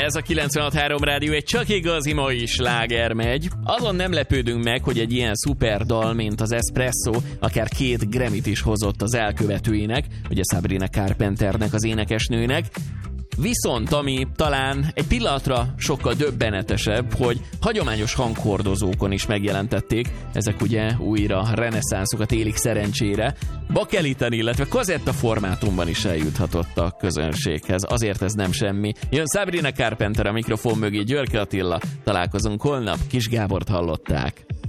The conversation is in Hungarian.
Ez a 96.3 Rádió egy csak igazi mai sláger megy. Azon nem lepődünk meg, hogy egy ilyen szuper dal, mint az Espresso, akár 2 Grammy-t is hozott az elkövetőinek, ugye Sabrina Carpenternek, az énekesnőnek. Viszont ami talán egy pillanatra sokkal döbbenetesebb, hogy hagyományos hanghordozókon is megjelentették, ezek ugye újra reneszánszokat élik szerencsére, bakeliten, illetve kazetta formátumban is eljuthatott a közönséghez. Azért ez nem semmi. Jön Sabrina Carpenter a mikrofon mögé, Györke Attila, találkozunk holnap, Kis Gábort hallották.